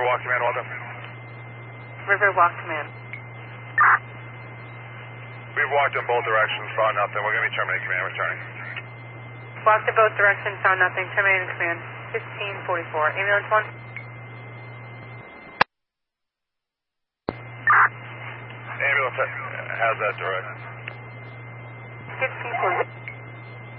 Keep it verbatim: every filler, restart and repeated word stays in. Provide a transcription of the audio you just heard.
Riverwalk Command, welcome. Riverwalk Command. We've walked in both directions, found nothing. We're going to be terminating command, returning. Walked in both directions, found nothing. Terminating command. fifteen forty-four. Ambulance one. Ambulance has that direct. fifteen forty-four.